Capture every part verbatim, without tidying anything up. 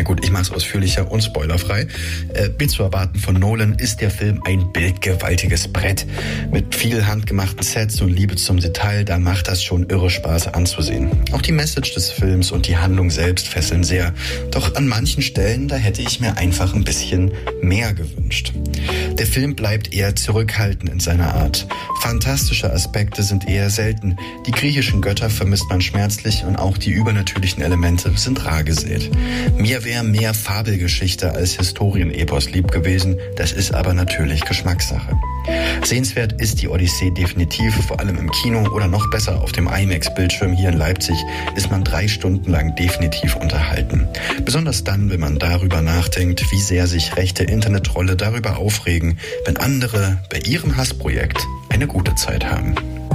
gut, ich mache es ausführlicher und spoilerfrei. Äh, Bild zu erwarten von Nolan ist der Film ein bildgewaltiges Brett. Mit viel handgemachten Sets und Liebe zum Detail, da macht das schon irre Spaß anzusehen. Auch die Message des Films und die Handlung selbst fesseln sehr. Doch an manchen Stellen, da hätte ich mir einfach ein bisschen mehr gewünscht. Der Film bleibt eher zurückhaltend in seiner Art. Fantastische Aspekte sind eher selten. Die griechischen Götter vermisst man schmerzlich und auch die übernatürlichen Elemente sind rar gesät. Mir wäre mehr Fabelgeschichte als Historienepos lieb gewesen, das ist aber natürlich Geschmackssache. Sehenswert ist die Odyssee definitiv, vor allem im Kino oder noch besser auf dem IMAX-Bildschirm hier in Leipzig ist man drei Stunden lang definitiv unterhalten. Besonders dann, wenn man darüber nachdenkt, wie sehr sich rechte Internettrolle darüber aufregen, wenn andere bei ihrem Hassprojekt eine gute Zeit haben.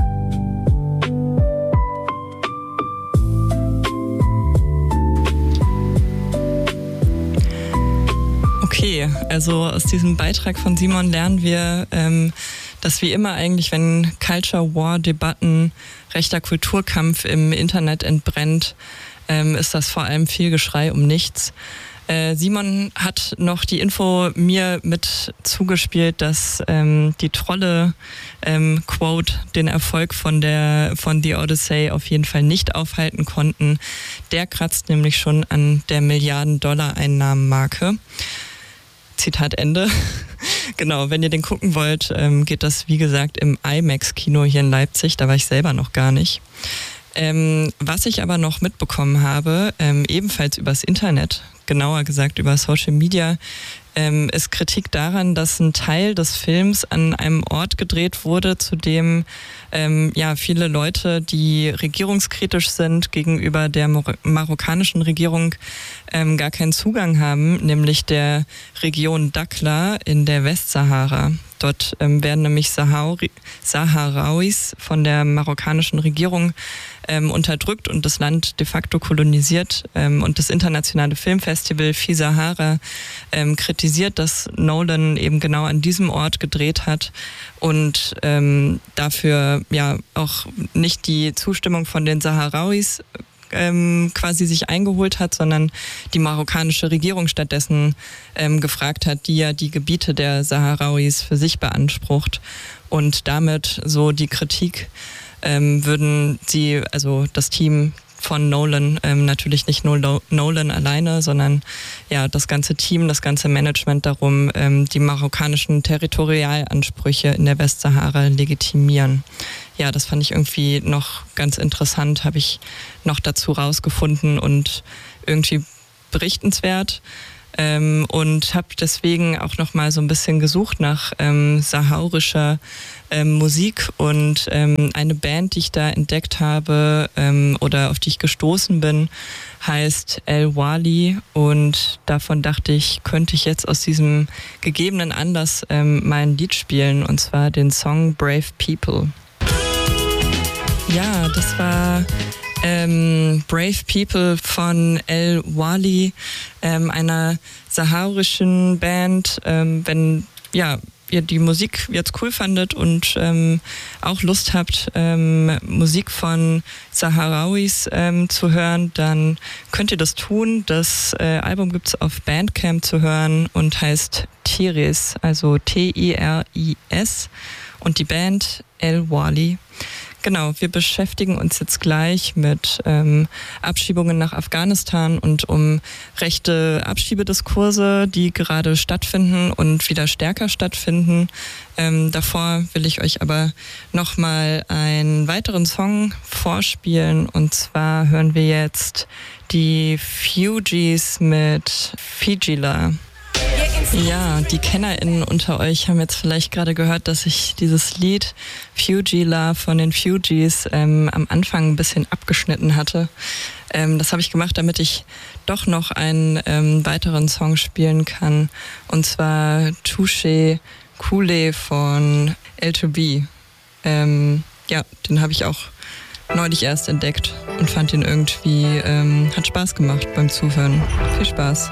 Okay, also aus diesem Beitrag von Simon lernen wir, ähm, dass wie immer eigentlich, wenn Culture War Debatten, rechter Kulturkampf im Internet entbrennt, ähm, ist das vor allem viel Geschrei um nichts. Äh, Simon hat noch die Info mir mit zugespielt, dass ähm, die Trolle ähm, Quote den Erfolg von der von The Odyssey auf jeden Fall nicht aufhalten konnten. Der kratzt nämlich schon an der Milliarden-Dollar-Einnahmenmarke. Zitat Ende. Genau, wenn ihr den gucken wollt, ähm, geht das wie gesagt im IMAX-Kino hier in Leipzig. Da war ich selber noch gar nicht. Ähm, was ich aber noch mitbekommen habe, ähm, ebenfalls übers Internet, genauer gesagt über Social Media, ähm, ist Kritik daran, dass ein Teil des Films an einem Ort gedreht wurde, zu dem ähm, ja viele Leute, die regierungskritisch sind gegenüber der Mar- marokkanischen Regierung, ähm, gar keinen Zugang haben, nämlich der Region Dakhla in der Westsahara. Dort ähm, werden nämlich Saharaui, Saharauis von der marokkanischen Regierung ähm, unterdrückt und das Land de facto kolonisiert. Ähm, und das internationale Filmfestival Fi Sahara ähm, kritisiert, dass Nolan eben genau an diesem Ort gedreht hat und ähm, dafür ja auch nicht die Zustimmung von den Saharauis ähm, quasi sich eingeholt hat, sondern die marokkanische Regierung stattdessen ähm, gefragt hat, die ja die Gebiete der Saharauis für sich beansprucht. Und damit so die Kritik ähm, würden sie, also das Team von Nolan, ähm, natürlich nicht nur Nolan alleine, sondern ja das ganze Team, das ganze Management darum, ähm, die marokkanischen Territorialansprüche in der Westsahara legitimieren. Ja, das fand ich irgendwie noch ganz interessant, habe ich noch dazu rausgefunden und irgendwie berichtenswert. Ähm, und habe deswegen auch noch mal so ein bisschen gesucht nach ähm, sahaurischer ähm, Musik und ähm, eine Band, die ich da entdeckt habe ähm, oder auf die ich gestoßen bin, heißt El Wali und davon dachte ich, könnte ich jetzt aus diesem gegebenen Anlass ähm, mal ein Lied spielen und zwar den Song Brave People. Ja, das war Ähm, Brave People von El Wali, ähm, einer saharischen Band. Ähm, wenn ja, ihr die Musik jetzt cool fandet und ähm, auch Lust habt, ähm, Musik von Saharauis ähm, zu hören, dann könnt ihr das tun. Das äh, Album gibt's auf Bandcamp zu hören und heißt Tiris, also T I R I S und die Band El Wali. Genau, wir beschäftigen uns jetzt gleich mit ähm, Abschiebungen nach Afghanistan und um rechte Abschiebediskurse, die gerade stattfinden und wieder stärker stattfinden. Ähm, davor will ich euch aber nochmal einen weiteren Song vorspielen und zwar hören wir jetzt die Fugees mit Fijila. Ja, die KennerInnen unter euch haben jetzt vielleicht gerade gehört, dass ich dieses Lied Fujila von den Fugees ähm, am Anfang ein bisschen abgeschnitten hatte. Ähm, das habe ich gemacht, damit ich doch noch einen ähm, weiteren Song spielen kann. Und zwar Touché Coulé von L zwei B. Ähm, ja, den habe ich auch neulich erst entdeckt und fand ihn irgendwie, ähm, hat Spaß gemacht beim Zuhören. Viel Spaß.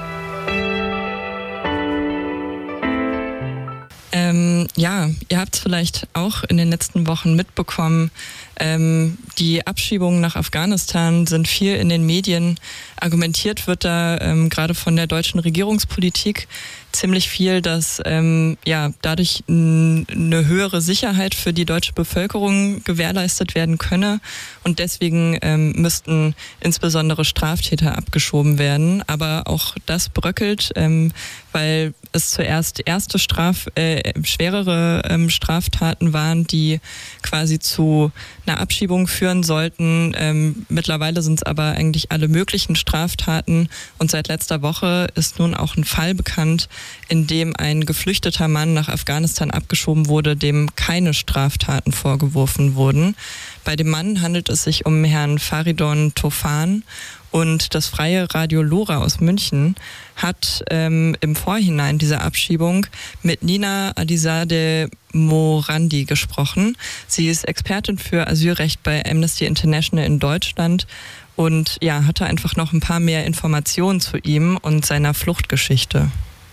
Ähm, ja, ihr habt es vielleicht auch in den letzten Wochen mitbekommen. Ähm, die Abschiebungen nach Afghanistan sind viel in den Medien. Argumentiert wird da ähm, gerade von der deutschen Regierungspolitik ziemlich viel, dass ähm, ja dadurch n- eine höhere Sicherheit für die deutsche Bevölkerung gewährleistet werden könne und deswegen ähm, müssten insbesondere Straftäter abgeschoben werden. Aber auch das bröckelt, ähm, weil es zuerst erste Straf, äh, schwerere ähm, Straftaten waren, die quasi zu einer Abschiebung führen sollten. Ähm, mittlerweile sind es aber eigentlich alle möglichen Straftaten und seit letzter Woche ist nun auch ein Fall bekannt, in dem ein geflüchteter Mann nach Afghanistan abgeschoben wurde, dem keine Straftaten vorgeworfen wurden. Bei dem Mann handelt es sich um Herrn Faridon Toofan und das freie Radio Lora aus München hat ähm, im Vorhinein dieser Abschiebung mit Nina Adizadeh Morandi gesprochen. Sie ist Expertin für Asylrecht bei Amnesty International in Deutschland und ja, hatte einfach noch ein paar mehr Informationen zu ihm und seiner Fluchtgeschichte.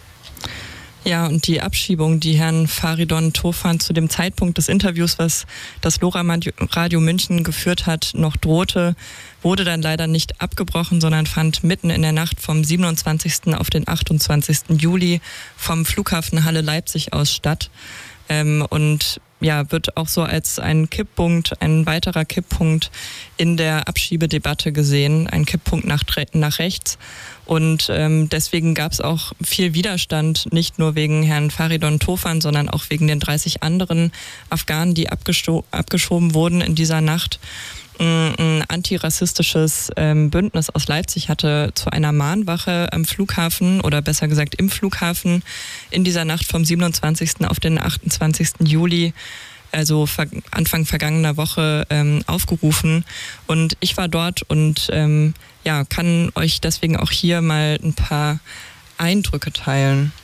Ja, und die Abschiebung, die Herrn Faridon Toofan zu dem Zeitpunkt des Interviews, was das Lora Radio München geführt hat, noch drohte, wurde dann leider nicht abgebrochen, sondern fand mitten in der Nacht vom siebenundzwanzigsten auf den achtundzwanzigsten Juli vom Flughafen Halle-Leipzig aus statt. Ähm, und ja, wird auch so als ein Kipppunkt, ein weiterer Kipppunkt in der Abschiebedebatte gesehen, ein Kipppunkt nach, nach rechts. Und ähm, deswegen gab es auch viel Widerstand, nicht nur wegen Herrn Faridon Toofan, sondern auch wegen den dreißig anderen Afghanen, die abgescho- abgeschoben wurden in dieser Nacht. Ein antirassistisches ähm, Bündnis aus Leipzig hatte zu einer Mahnwache am Flughafen oder besser gesagt im Flughafen in dieser Nacht vom siebenundzwanzigsten auf den achtundzwanzigsten Juli, also Anfang vergangener Woche, ähm, aufgerufen. Und ich war dort und ähm, ja, kann euch deswegen auch hier mal ein paar Eindrücke teilen.